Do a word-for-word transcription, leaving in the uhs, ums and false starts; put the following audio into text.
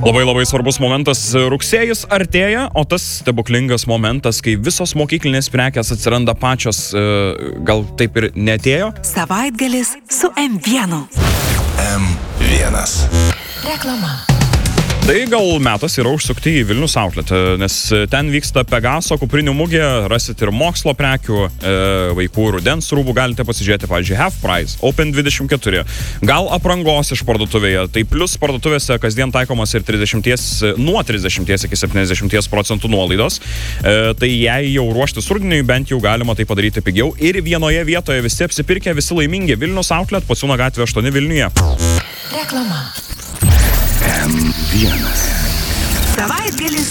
Labai labai svarbus momentas, rugsėjis artėja, o tas stebuklingas momentas, kai visos mokyklinės prekės atsiranda pačios, gal taip ir neatėjo? Savaitgalis su M vienu. M vienas. Reklama. Tai gal metas yra užsukti į Vilnius Outlet, nes ten vyksta Pegaso kuprinių mugė, rasit ir mokslo prekių, e, vaikų rudens rūbų galite pasižiūrėti, pavyzdžiui, Half Price, Open dvidešimt keturi, gal aprangos iš parduotuvėje, tai plus parduotuvėse kasdien taikomas ir trisdešimt, nuo trisdešimt iki septyniasdešimt procentų nuolaidos, e, tai jei jau ruoštis rudeniui, bent jau galima tai padaryti pigiau ir vienoje vietoje visi apsipirkę, visi laimingi. Vilnius Outlet, Pociūno gatvė aštuoni Vilniuje. Reklama. M vienas.